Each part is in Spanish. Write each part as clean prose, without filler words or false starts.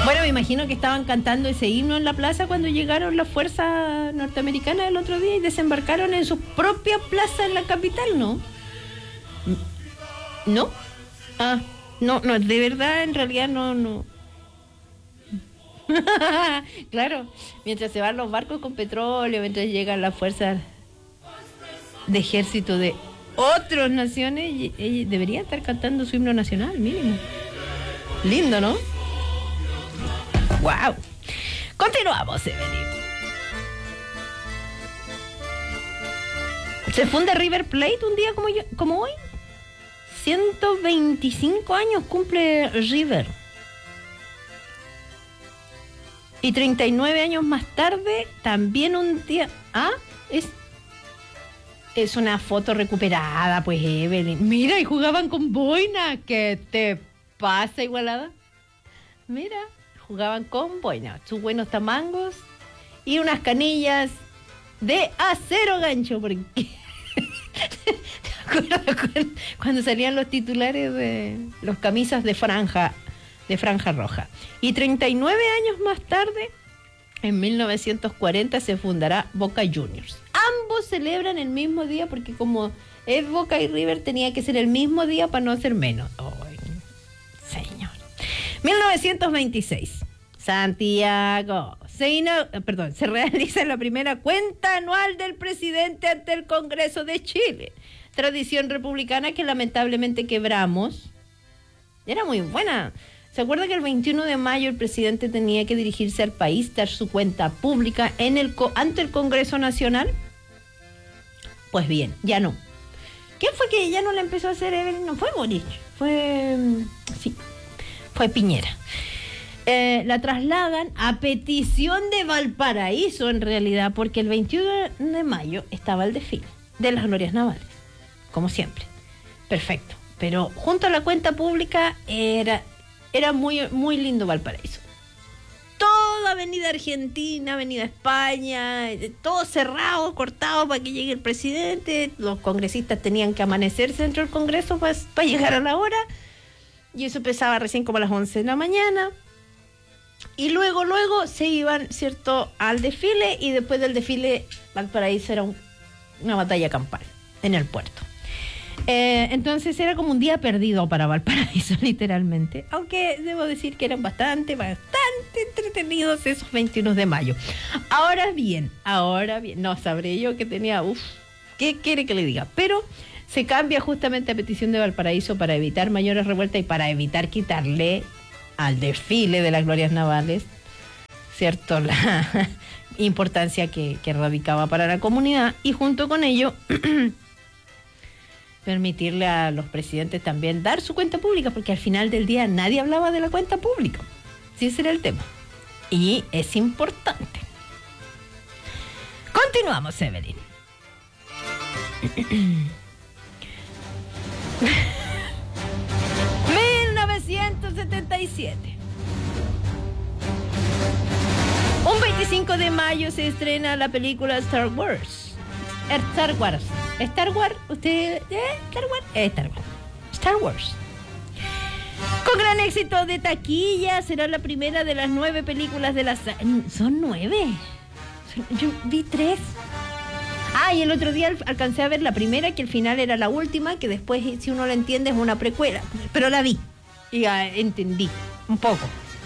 Bueno, me imagino que estaban cantando ese himno en la plaza cuando llegaron las fuerzas norteamericanas el otro día y desembarcaron en su propia plaza en la capital, ¿no? ¿No? Ah, no, de verdad, en realidad no. Claro, mientras se van los barcos con petróleo, mientras llegan las fuerzas de ejército de otras naciones, ellos deberían estar cantando su himno nacional, mínimo. Lindo, ¿no? ¡Wow! Continuamos, Evelyn. Se funda River Plate un día como hoy. 125 años cumple River. Y 39 años más tarde, también un día... Ah, es una foto recuperada, pues, Evelyn. Mira, y jugaban con boina. ¿Qué te pasa, Igualada? Mira, jugaban con boina. Sus buenos tamangos y unas canillas de acero gancho. Porque... ¿Te acuerdas cuando salían los titulares de los camisas de franja roja? Y 39 años más tarde, en 1940, se fundará Boca Juniors. Ambos celebran el mismo día porque como es Boca y River tenía que ser el mismo día para no ser menos. ¡Ay, señor! 1926. Santiago. Se realiza la primera cuenta anual del presidente ante el Congreso de Chile. Tradición republicana que lamentablemente quebramos. Era muy buena. ¿Se acuerda que el 21 de mayo el presidente tenía que dirigirse al país, dar su cuenta pública ante el Congreso Nacional? Pues bien, ya no. ¿Quién fue que ya no la empezó a hacer, Evelyn? No fue Boric, fue Piñera. La trasladan a petición de Valparaíso, en realidad, porque el 21 de mayo estaba el desfile de las glorias navales, como siempre. Perfecto. Pero junto a la cuenta pública era muy, muy lindo Valparaíso. Toda Avenida Argentina, Avenida España, todo cerrado, cortado para que llegue el presidente. Los congresistas tenían que amanecerse dentro del Congreso para llegar a la hora. Y eso empezaba recién como a las 11 de la mañana. Y luego se iban, ¿cierto?, al desfile. Y después del desfile, Valparaíso era una batalla campal en el puerto. Entonces era como un día perdido para Valparaíso, literalmente. Aunque debo decir que eran bastante entretenidos esos 21 de mayo. Ahora bien, no sabré yo que tenía, ¿qué quiere que le diga? Pero se cambia justamente a petición de Valparaíso para evitar mayores revueltas y para evitar quitarle al desfile de las glorias navales, ¿cierto?, la importancia que radicaba para la comunidad, y junto con ello permitirle a los presidentes también dar su cuenta pública, porque al final del día nadie hablaba de la cuenta pública. Sí, ese era el tema. Y es importante. Continuamos, Evelyn. 1977. Un 25 de mayo se estrena la película Star Wars. Star Wars, usted, Star Wars. Con gran éxito de taquilla, será la primera de las 9 películas de la saga. ¿Son 9? Yo vi 3. Y el otro día alcancé a ver la primera, que al final era la última, que después, si uno la entiende, es una precuela. Pero la vi y entendí un poco.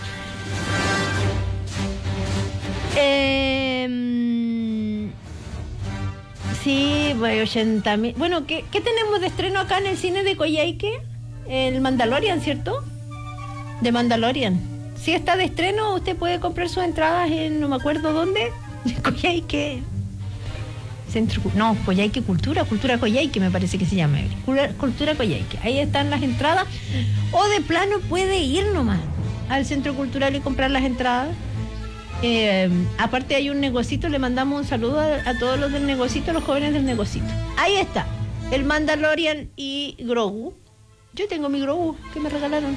Sí, 80.000. Bueno, ¿qué tenemos de estreno acá en el cine de Coyhaique? El Mandalorian, ¿cierto? De Mandalorian. Si está de estreno, usted puede comprar sus entradas en no me acuerdo dónde. Coyhaique. Coyhaique Cultura Coyhaique me parece que se llama. Cultura Coyhaique. Ahí están las entradas. O de plano puede ir nomás al Centro Cultural y comprar las entradas. Aparte hay un negocito, le mandamos un saludo a todos los del negocito, los jóvenes del negocito. Ahí está, el Mandalorian y Grogu. Yo tengo mi Grogu que me regalaron,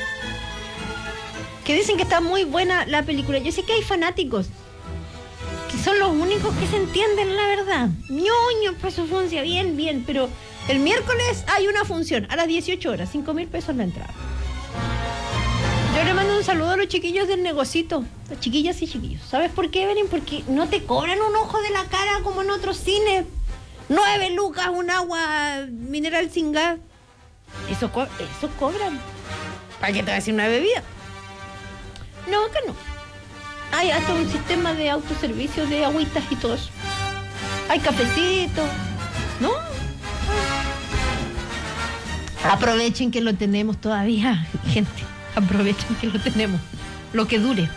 que dicen que está muy buena la película. Yo sé que hay fanáticos que son los únicos que se entienden, la verdad. Pues su función, bien, pero el miércoles hay una función a las 18 horas, 5.000 pesos la entrada. Yo le mando un saludo a los chiquillos del negocito, las chiquillas y chiquillos. ¿Sabes por qué, Evelyn? Porque no te cobran un ojo de la cara como en otros cines. 9 lucas un agua mineral sin gas. Eso cobran. ¿Para qué te va a decir una bebida? No, acá no. Hay hasta un sistema de autoservicio de agüitas y todo eso. Hay cafecito, ¿no? Aprovechen que lo tenemos todavía, gente. Aprovechen que lo tenemos. Lo que dure.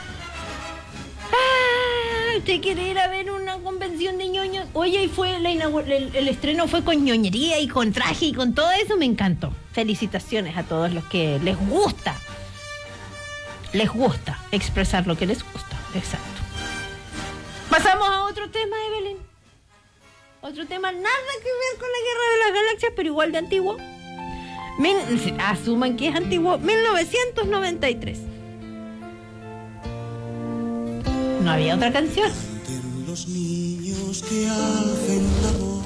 ¿Usted quiere ir a ver una convención de ñoños? Oye, y fue el estreno fue con ñoñería y con traje y con todo eso. Me encantó. Felicitaciones a todos los que les gusta expresar lo que les gusta. Exacto. Pasamos a otro tema, Evelyn. Otro tema nada que ver con la Guerra de las Galaxias, pero igual de antiguo. Asuman que es antiguo. 1993. No había otra canción. Los niños que alcen la voz.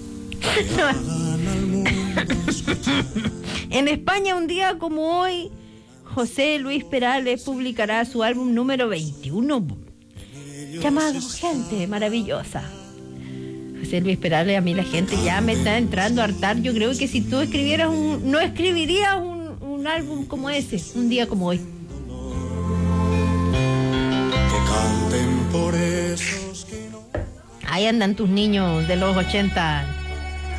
En España, un día como hoy, José Luis Perales publicará su álbum número 21, llamado Gente Maravillosa. José Luis Perales, a mí la gente ya me está entrando a hartar. Yo creo que si tú escribieras no escribirías un álbum como ese, un día como hoy. Canten por esos que no. Ahí andan tus niños de los 80